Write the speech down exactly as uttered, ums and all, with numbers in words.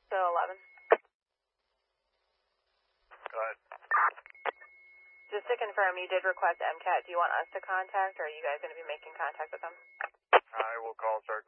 Still eleven. Go ahead. Just to confirm, you did request M CAT. Do you want us to contact, or are you guys going to be making contact with them? I will call Sergeant